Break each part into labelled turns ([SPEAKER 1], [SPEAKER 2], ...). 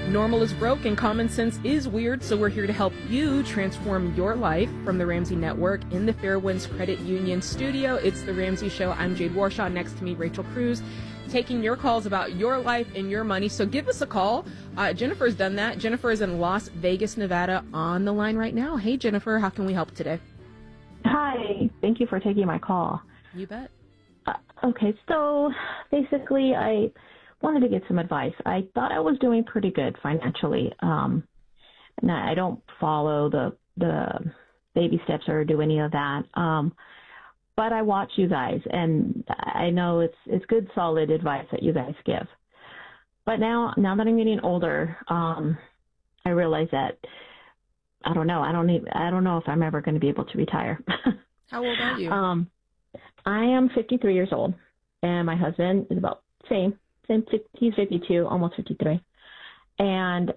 [SPEAKER 1] Normal is broke and common sense is weird, so we're here to help you transform your life. From the Ramsey Network in the Fairwinds Credit Union studio, it's The Ramsey Show. I'm Jade Warshaw. Next to me, Rachel Cruz, taking your calls about your life and your money. So give us a call. Jennifer's done that. Jennifer is in Las Vegas, Nevada, on the line right now. Hey, Jennifer, how can we help today?
[SPEAKER 2] Hi. Thank you for taking my call.
[SPEAKER 1] You bet.
[SPEAKER 2] Okay, so basically I wanted to get some advice. I thought I was doing pretty good financially. And I don't follow the baby steps or do any of that. But I watch you guys, and I know it's good, solid advice that you guys give. But now that I'm getting older, I realize that I don't know. I don't know if I'm ever going to be able to retire.
[SPEAKER 1] How old are you?
[SPEAKER 2] I am 53 years old, and my husband is about same. He's 52, almost 53. And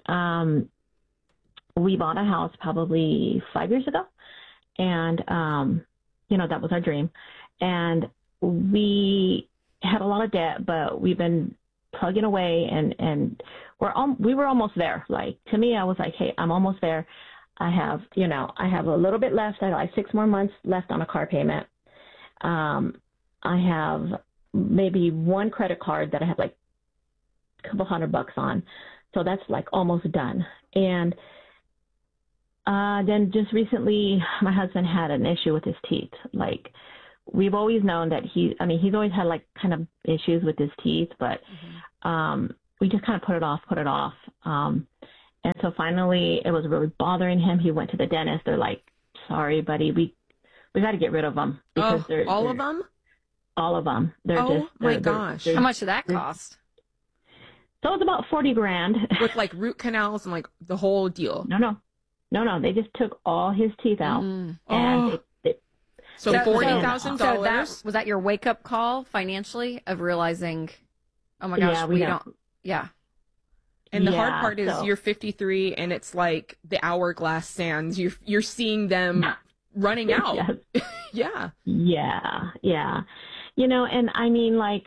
[SPEAKER 2] we bought a house probably 5 years ago, and that was our dream. And we had a lot of debt, but we've been plugging away, and we were almost there. Like, to me, I was like, hey, I'm almost there. I have a little bit left. I have like 6 more months left on a car payment. I have maybe one credit card that I have like a couple $100 on. So that's like almost done. And then just recently, my husband had an issue with his teeth. Like, we've always known that he's always had like kind of issues with his teeth, but we just kind of put it off. And so finally it was really bothering him. He went to the dentist. They're like, sorry, buddy, we got to get rid of them. Because
[SPEAKER 1] all of them?
[SPEAKER 2] All of them.
[SPEAKER 1] My gosh.
[SPEAKER 3] How much did that cost?
[SPEAKER 2] So it's about $40,000.
[SPEAKER 1] With like root canals and like the whole deal?
[SPEAKER 2] No. They just took all his teeth out. And
[SPEAKER 1] so $40,000?
[SPEAKER 3] So was that your wake up call financially of realizing, oh my gosh, we don't. Yeah.
[SPEAKER 1] And the hard part is you're 53 and it's like the hourglass sands. You're seeing them running out.
[SPEAKER 2] Yes. Yeah. And I mean, like,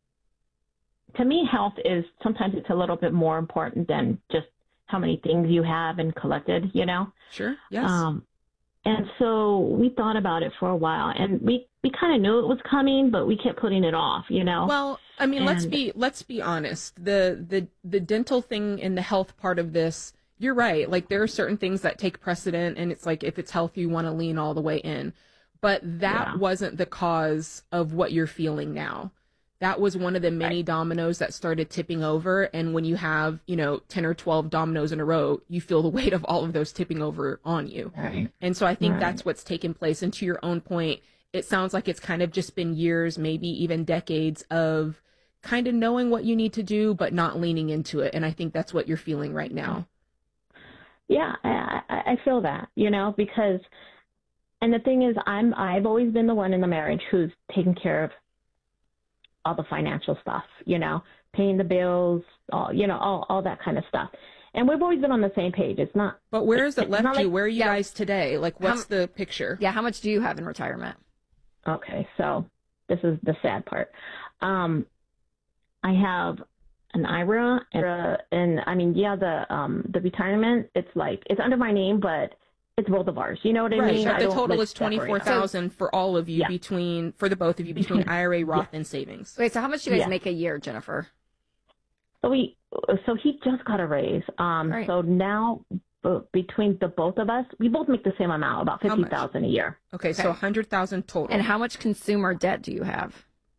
[SPEAKER 2] to me, health is sometimes it's a little bit more important than just how many things you have and collected,
[SPEAKER 1] Sure. Yes.
[SPEAKER 2] And so we thought about it for a while, and we kind of knew it was coming, but we kept putting it off,
[SPEAKER 1] Well, I mean, let's be honest. The dental thing and the health part of this, you're right. Like, there are certain things that take precedent, and it's like, if it's healthy, you want to lean all the way in. But that wasn't the cause of what you're feeling now. That was one of the many dominoes that started tipping over. And when you have, 10 or 12 dominoes in a row, you feel the weight of all of those tipping over on you.
[SPEAKER 2] Right.
[SPEAKER 1] And so I think that's what's taken place. And to your own point, it sounds like it's kind of just been years, maybe even decades of kind of knowing what you need to do, but not leaning into it. And I think that's what you're feeling right now.
[SPEAKER 2] Yeah, I feel that, because, and the thing is, I've always been the one in the marriage who's taken care of all the financial stuff, paying the bills, all that kind of stuff. And we've always been on the same page. It's not.
[SPEAKER 1] But where has it left you?
[SPEAKER 2] Like,
[SPEAKER 1] where are you guys today? Like, what's the picture?
[SPEAKER 3] Yeah, how much do you have in retirement?
[SPEAKER 2] Okay, so this is the sad part. I have an IRA, and I mean, the retirement, it's under my name, but it's both of ours. You know what I mean?
[SPEAKER 1] But the total is $24,000 for all of you for the both of you between IRA, Roth, and savings.
[SPEAKER 3] Wait, so how much do you guys make a year, Jennifer?
[SPEAKER 2] So he just got a raise.
[SPEAKER 3] Right.
[SPEAKER 2] So now between the both of us, we both make the same amount, about $50,000 a year.
[SPEAKER 1] Okay, so $100,000 total.
[SPEAKER 3] And how much consumer debt do you have?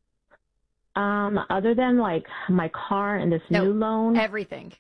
[SPEAKER 2] Other than like my car and this new loan,
[SPEAKER 3] everything.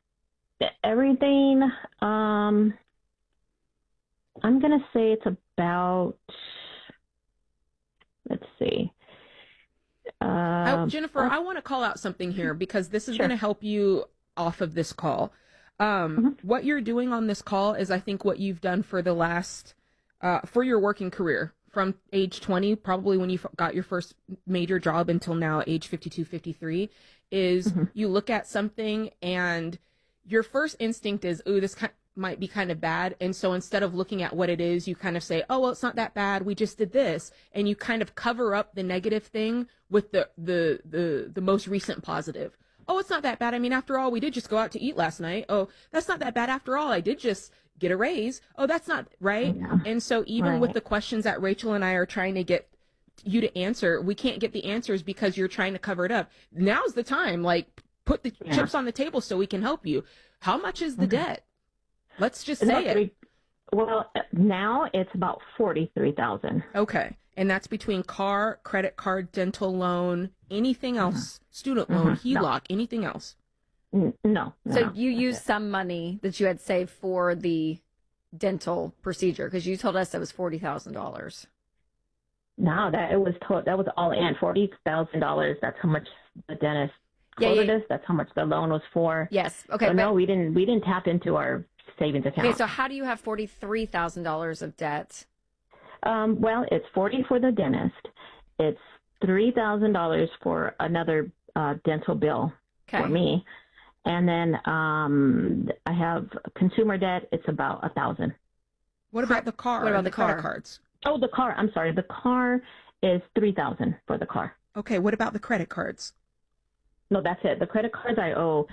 [SPEAKER 2] I'm going to say it's about, let's see.
[SPEAKER 1] Jennifer, I want to call out something here because this is going to help you off of this call. What you're doing on this call is, I think, what you've done for the last, for your working career from age 20, probably when you got your first major job until now, age 52, 53, is you look at something and your first instinct is, ooh, this might be kind of bad. And so instead of looking at what it is, you kind of say, oh, well, it's not that bad. We just did this. And you kind of cover up the negative thing with the most recent positive. Oh, it's not that bad. I mean, after all, we did just go out to eat last night. Oh, that's not that bad. After all, I did just get a raise. Oh, that's not right.
[SPEAKER 2] Yeah.
[SPEAKER 1] And so even with the questions that Rachel and I are trying to get you to answer, we can't get the answers because you're trying to cover it up. Now's the time. Like, put the chips on the table so we can help you. How much is the debt? Let's just say it.
[SPEAKER 2] Well, now it's about $43,000.
[SPEAKER 1] Okay. And that's between car, credit card, dental loan, anything else, student loan, HELOC, anything else.
[SPEAKER 2] No.
[SPEAKER 3] So you used some money that you had saved for the dental procedure, because you told us it was $40,000.
[SPEAKER 2] No, that was all in $40,000. That's how much the dentist quoted us. That's how much the loan was for.
[SPEAKER 3] Yes. Okay.
[SPEAKER 2] So no, we didn't tap into our savings account.
[SPEAKER 3] Okay. So how do you have $43,000 of debt?
[SPEAKER 2] Well, it's $40,000 for the dentist. It's $3,000 for another dental bill for me, and then I have consumer debt. It's about $1,000.
[SPEAKER 1] What about the car?
[SPEAKER 3] What about the
[SPEAKER 1] credit
[SPEAKER 3] car?
[SPEAKER 1] Cards?
[SPEAKER 2] Oh, the car. I'm sorry. The car is $3,000 for the car.
[SPEAKER 1] Okay. What about the credit cards?
[SPEAKER 2] No, that's it. The credit cards I owe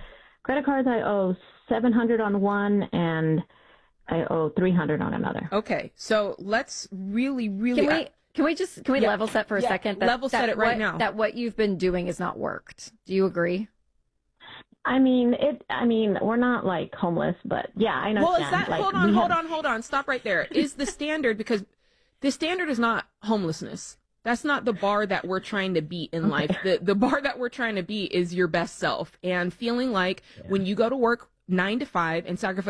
[SPEAKER 2] $700 on one, and I owe $300 on another.
[SPEAKER 1] Okay, so let's really.
[SPEAKER 3] Can we level set for a second?
[SPEAKER 1] Level set it right now.
[SPEAKER 3] That what you've been doing has not worked. Do you agree?
[SPEAKER 2] I mean, we're not like homeless, but yeah, I know.
[SPEAKER 1] Well, is that, like, hold on. Stop right there. Is the standard, because the standard is not homelessness. That's not the bar that we're trying to beat in life. The bar that we're trying to beat is your best self, and feeling like when you go to work 9 to 5 and sacrifice